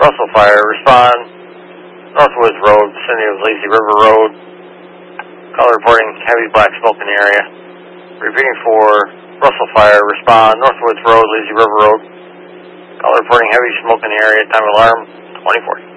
Russell Fire, respond. Northwoods Road, vicinity of Lazy River Road. Caller reporting heavy black smoke in the area. Repeating for Russell Fire, respond. Northwoods Road, Lazy River Road. Caller reporting heavy smoke in the area. Time of alarm, 2040.